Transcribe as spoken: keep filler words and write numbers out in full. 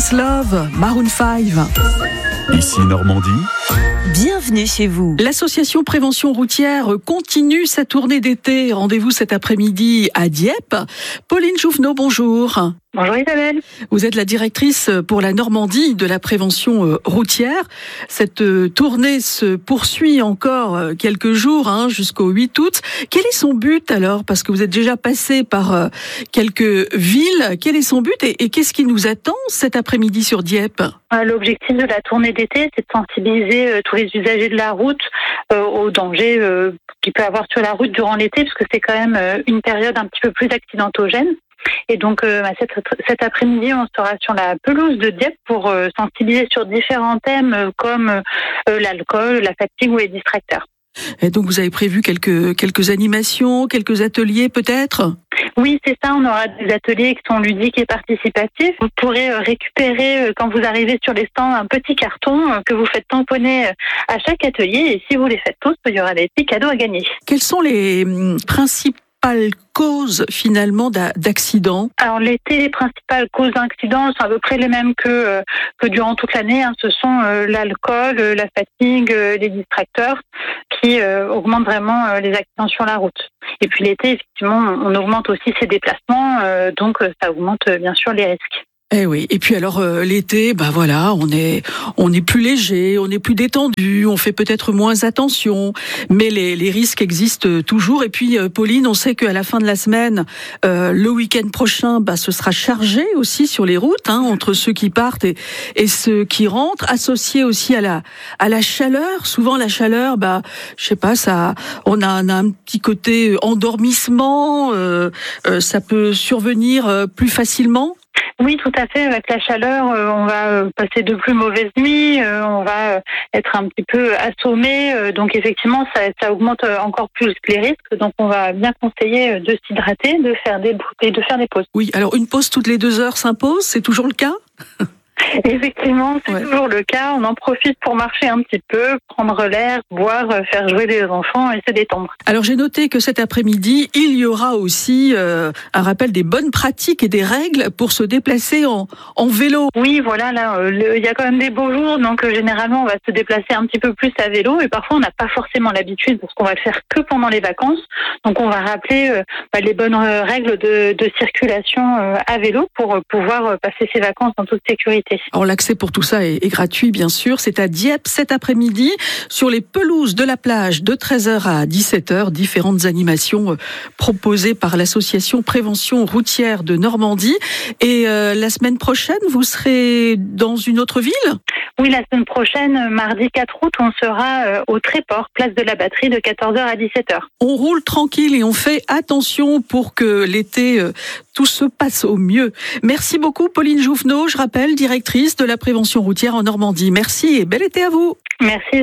This Love, Maroon cinq. Ici Normandie. Bienvenue chez vous. L'association Prévention Routière continue sa tournée d'été. Rendez-vous cet après-midi à Dieppe. Pauline Jouvenot, bonjour. Bonjour Isabelle. Vous êtes la directrice pour la Normandie de la prévention routière. Cette tournée se poursuit encore quelques jours, hein, jusqu'au huit août. Quel est son but alors ? Parce que vous êtes déjà passé par quelques villes. Quel est son but et, et qu'est-ce qui nous attend cet après-midi sur Dieppe ? L'objectif de la tournée d'été, c'est de sensibiliser euh, tous les usagers de la route euh, aux dangers euh, qu'il peut y avoir sur la route durant l'été, parce que c'est quand même euh, une période un petit peu plus accidentogène. Et donc, euh, cet, cet après-midi, on sera sur la pelouse de Dieppe pour euh, sensibiliser sur différents thèmes euh, comme euh, l'alcool, la fatigue ou les distracteurs. Et donc, vous avez prévu quelques, quelques animations, quelques ateliers peut-être ? Oui, c'est ça. On aura des ateliers qui sont ludiques et participatifs. Vous pourrez récupérer, quand vous arrivez sur les stands, un petit carton que vous faites tamponner à chaque atelier. Et si vous les faites tous, il y aura des petits cadeaux à gagner. Quelles sont les principales causes finalement d'accidents ? Alors l'été, les principales causes d'accidents sont à peu près les mêmes que, que durant toute l'année. Hein. Ce sont euh, l'alcool, la fatigue, euh, les distracteurs qui euh, augmentent vraiment euh, les accidents sur la route. Et puis l'été, effectivement, on augmente aussi ses déplacements, euh, donc ça augmente euh, bien sûr les risques. Eh oui. Et puis alors euh, l'été, bah voilà, on est on est plus léger, on est plus détendu, on fait peut-être moins attention, mais les les risques existent toujours. Et puis euh, Pauline, on sait qu'à la fin de la semaine, euh, le week-end prochain, bah ce sera chargé aussi sur les routes, hein, entre ceux qui partent et et ceux qui rentrent, associé aussi à la à la chaleur. Souvent la chaleur, bah je sais pas, ça, on a, on a un petit côté endormissement, euh, euh, ça peut survenir euh, plus facilement. Oui, tout à fait. Avec la chaleur, euh, on va euh, passer de plus mauvaises nuits, euh, on va euh, être un petit peu assommé. Euh, donc effectivement, ça, ça augmente encore plus les risques. Donc on va bien conseiller de s'hydrater, de faire des et de faire des pauses. Oui, alors une pause toutes les deux heures s'impose, c'est toujours le cas ? Effectivement, c'est ouais. toujours le cas. On en profite pour marcher un petit peu, prendre l'air, boire, faire jouer les enfants et se détendre. Alors j'ai noté que cet après-midi, il y aura aussi euh, un rappel des bonnes pratiques et des règles pour se déplacer en, en vélo. Oui, voilà, là, euh, le, il y a quand même des beaux jours, donc euh, généralement on va se déplacer un petit peu plus à vélo et parfois on n'a pas forcément l'habitude parce qu'on va le faire que pendant les vacances. Donc on va rappeler euh, bah, les bonnes euh, règles de, de circulation euh, à vélo pour euh, pouvoir euh, passer ses vacances en toute sécurité. Alors l'accès pour tout ça est, est gratuit bien sûr, c'est à Dieppe cet après-midi sur les pelouses de la plage de treize heures à dix-sept heures, différentes animations euh, proposées par l'association Prévention Routière de Normandie. Et euh, la semaine prochaine, vous serez dans une autre ville ? Oui, la semaine prochaine, mardi quatre août, on sera euh, au Tréport, place de la Batterie de quatorze heures à dix-sept heures. On roule tranquille et on fait attention pour que l'été, euh, tout se passe au mieux. Merci beaucoup Pauline Jouvenot, je rappelle, directrice de la prévention routière en Normandie. Merci et bel été à vous. Merci.